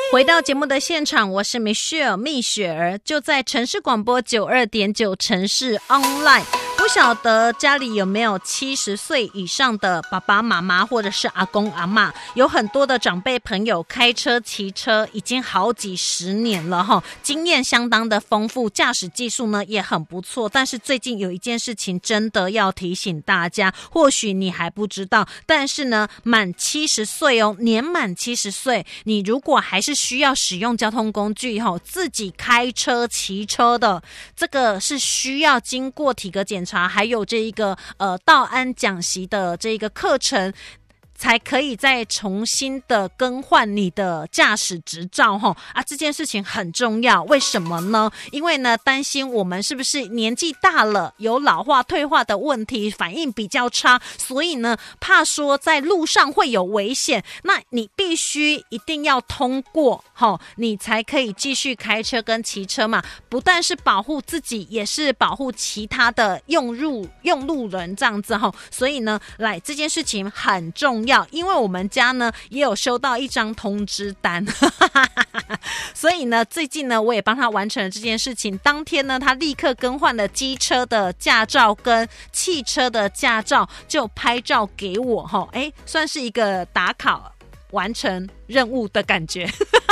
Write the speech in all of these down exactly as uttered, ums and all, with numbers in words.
回到节目的现场，我是 Michelle 蜜雪儿，就在城市广播 九十二点九 城市 online。不晓得家里有没有七十岁以上的爸爸妈妈或者是阿公阿嬷，有很多的长辈朋友开车骑车已经好几十年了齁，经验相当的丰富，驾驶技术呢也很不错。但是最近有一件事情真的要提醒大家，或许你还不知道，但是呢满七十岁哦，年满七十岁，你如果还是需要使用交通工具齁，自己开车骑车的，这个是需要经过体格检查，还有这一个呃道安讲习的这个课程，才可以再重新的更换你的驾驶执照齁啊，这件事情很重要。为什么呢？因为呢担心我们是不是年纪大了，有老化退化的问题，反应比较差，所以呢怕说在路上会有危险，那你必须一定要通过齁，你才可以继续开车跟骑车嘛，不但是保护自己，也是保护其他的用路用路人这样子齁。所以呢来这件事情很重要，因为我们家呢也有收到一张通知单所以呢最近呢我也帮他完成了这件事情，当天呢他立刻更换了机车的驾照跟汽车的驾照，就拍照给我齁，诶算是一个打卡完成任务的感觉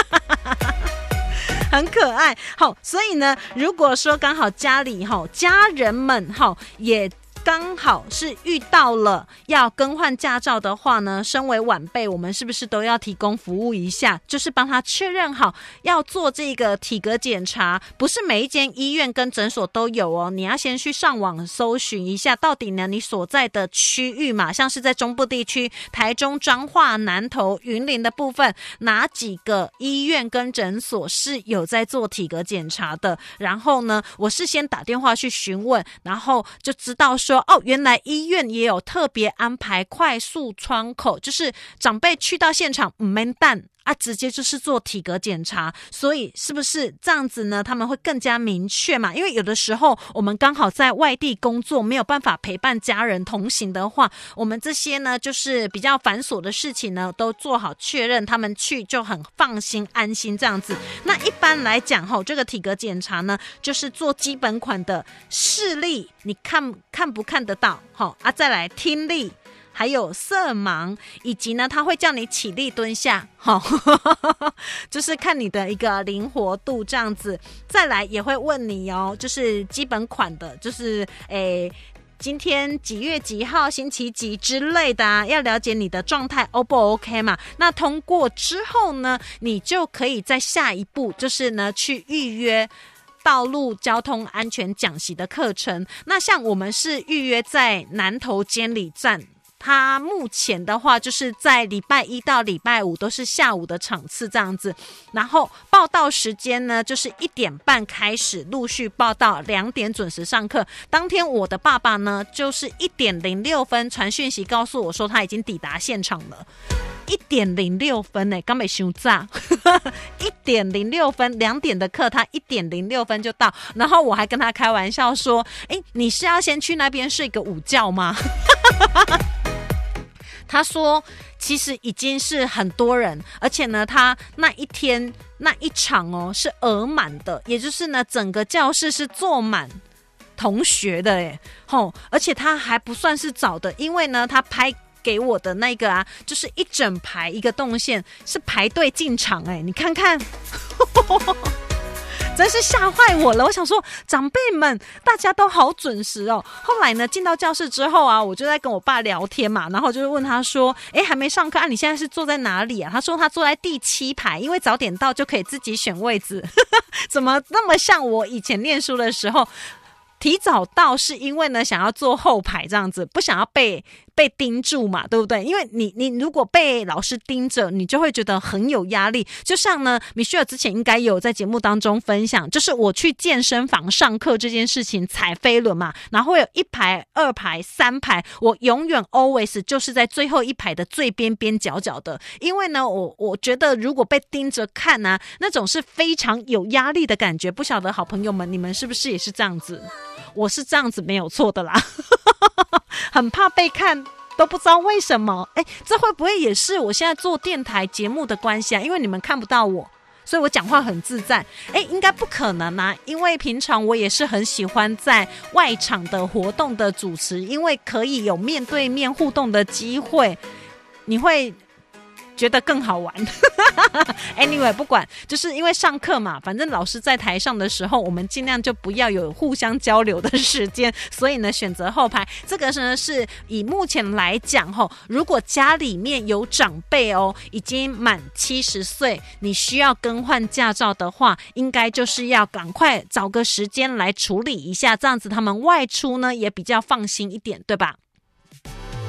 很可爱。好，所以呢如果说刚好家里齁家人们齁也刚好是遇到了要更换驾照的话呢，身为晚辈，我们是不是都要提供服务一下，就是帮他确认好要做这个体格检查，不是每一间医院跟诊所都有哦，你要先去上网搜寻一下，到底呢你所在的区域嘛，像是在中部地区，台中、彰化、南投、云林的部分，哪几个医院跟诊所是有在做体格检查的，然后呢我是先打电话去询问，然后就知道说哦，原来医院也有特别安排快速窗口，就是长辈去到现场不免等啊，直接就是做体格检查，所以是不是这样子呢？他们会更加明确嘛？因为有的时候我们刚好在外地工作，没有办法陪伴家人同行的话，我们这些呢就是比较繁琐的事情呢，都做好确认，他们去就很放心安心这样子。那一般来讲吼，这个体格检查呢，就是做基本款的视力，你看看不看得到？好啊，再来听力。还有色盲，以及呢他会叫你起立蹲下齁就是看你的一个灵活度这样子。再来也会问你哦，就是基本款的，就是诶今天几月几号星期几之类的啊，要了解你的状态 O 不 OK 嘛。那通过之后呢，你就可以在下一步就是呢去预约道路交通安全讲习的课程。那像我们是预约在南投监理站，他目前的话就是在礼拜一到礼拜五都是下午的场次这样子，然后报到时间呢就是一点半开始陆续报到，两点准时上课。当天我的爸爸呢就是一点零六分传讯息告诉我说他已经抵达现场了，一点零六分呢，刚没想炸一点零六分，两点的课他一点零六分就到，然后我还跟他开玩笑说，诶你是要先去那边睡个午觉吗他说其实已经是很多人，而且呢他那一天那一场哦是额满的，也就是呢整个教室是坐满同学的耶、哦、而且他还不算是早的，因为呢他拍给我的那个啊就是一整排一个动线是排队进场耶，你看看真是吓坏我了，我想说长辈们大家都好准时哦。后来呢进到教室之后啊，我就在跟我爸聊天嘛，然后就是问他说诶还没上课啊，你现在是坐在哪里啊？他说他坐在第七排，因为早点到就可以自己选位置怎么那么像我以前念书的时候，提早到是因为呢想要坐后排这样子，不想要被被盯住嘛，对不对？因为你你如果被老师盯着，你就会觉得很有压力。就像呢米歇尔之前应该有在节目当中分享，就是我去健身房上课这件事情，踩飞轮嘛，然后会有一排二排三排，我永远 always 就是在最后一排的最边边角角的，因为呢我我觉得如果被盯着看啊，那种是非常有压力的感觉。不晓得好朋友们你们是不是也是这样子？我是这样子没有错的啦很怕被看，都不知道为什么。哎，这会不会也是我现在做电台节目的关系啊？因为你们看不到我， 所以我讲话很自在。哎，应该不可能啊，因为平常我也是很喜欢在外场的活动的主持，因为可以有面对面互动的机会，你会觉得更好玩。Anyway， 不管，就是因为上课嘛，反正老师在台上的时候，我们尽量就不要有互相交流的时间，所以呢，选择后排。这个呢，是以目前来讲吼，如果家里面有长辈哦，已经满七十岁，你需要更换驾照的话，应该就是要赶快找个时间来处理一下，这样子他们外出呢也比较放心一点，对吧？